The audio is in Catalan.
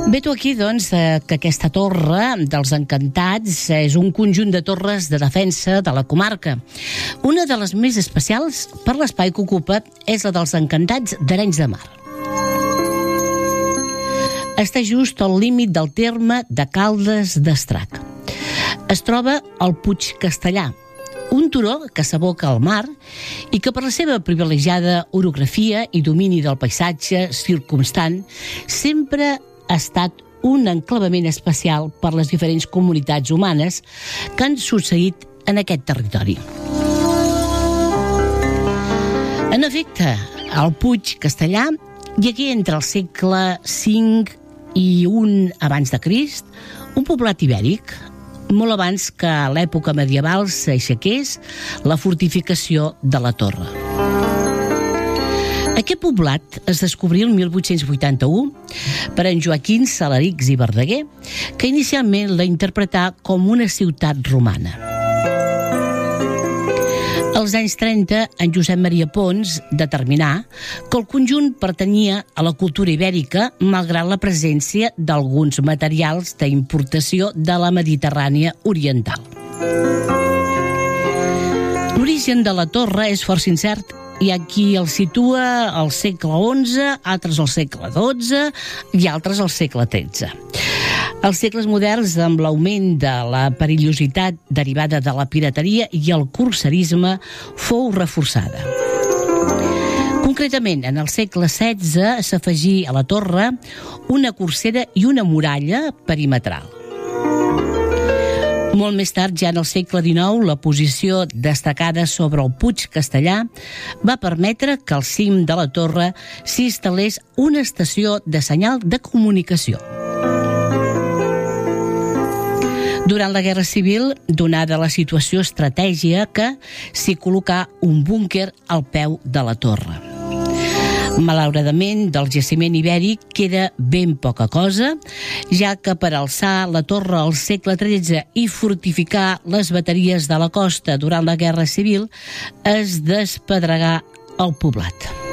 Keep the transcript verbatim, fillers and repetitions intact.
Veto aquí, doncs, que aquesta torre dels Encantats és un conjunt de torres de defensa de la comarca. Una de les més especials per l'espai que ocupa és la dels Encantats d'Arenys de Mar. Està just al límit del terme de Caldes d'Estrac. Es troba al Puig Castellar, un turó que s'aboca al mar i que per la seva privilegiada orografia i domini del paisatge circumstant sempre ha estat un enclavament especial per les diferents comunitats humanes que han succeït en aquest territori. En efecte, al Puig Castellar hi hagué entre el segle cinc i un abans de Crist un poblat ibèric, molt abans que a l'època medieval s'aixequés la fortificació de la torre. Aquest poblat es descobrí el mil vuit-cents vuitanta-u per en Joaquim Salarix i Verdaguer, que inicialment la interpretà com una ciutat romana. Als anys trenta, en Josep Maria Pons determinà que el conjunt pertanyia a la cultura ibèrica malgrat la presència d'alguns materials d'importació de la Mediterrània oriental. L'origen de la torre és força incert. Hi ha qui el situa al segle onze, altres al segle dotze i altres al segle tretze. Els segles moderns, amb l'augment de la perillositat derivada de la pirateria i el corsarisme, fou reforçada. Concretament, en el segle setze s'afegí a la torre una corsera i una muralla perimetral. Molt més tard, ja en el segle dinou, la posició destacada sobre el Puig Castellar va permetre que al cim de la torre s'hi instal·lés una estació de senyal de comunicació. Durant la Guerra Civil, donada la situació estratègica, s'hi col·locà un búnquer al peu de la torre. Malauradament, del jaciment ibèric queda ben poca cosa, ja que per alçar la torre al segle tretze i fortificar les bateries de la costa durant la Guerra Civil es despedregà el poblat.